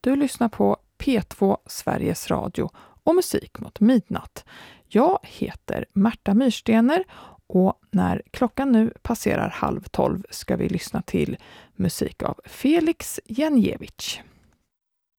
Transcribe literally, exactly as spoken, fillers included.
Du lyssnar på P två Sveriges Radio och musik mot midnatt. Jag heter Märta Myrstener och när klockan nu passerar halv tolv ska vi lyssna till musik av Felix Janjewicz.